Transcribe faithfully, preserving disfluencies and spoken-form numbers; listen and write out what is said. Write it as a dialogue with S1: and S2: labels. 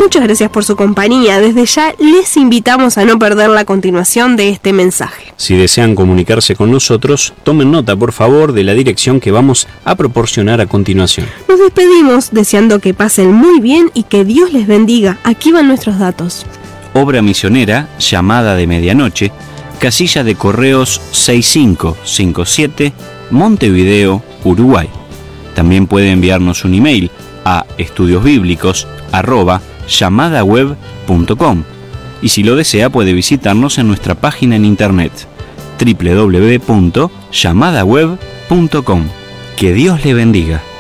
S1: Muchas gracias por su compañía. Desde ya les invitamos a no perder la continuación de este mensaje.
S2: Si desean comunicarse con nosotros, tomen nota por favor de la dirección que vamos a proporcionar a continuación.
S1: Nos despedimos deseando que pasen muy bien y que Dios les bendiga. Aquí van nuestros datos.
S3: Obra misionera, Llamada de Medianoche, casilla de correos seis cinco cinco siete, Montevideo, Uruguay. También puede enviarnos un email a estudiosbíblicos arroba llamadaweb punto com y si lo desea puede visitarnos en nuestra página en internet doble u doble u doble u punto llamadaweb punto com. Que Dios le bendiga.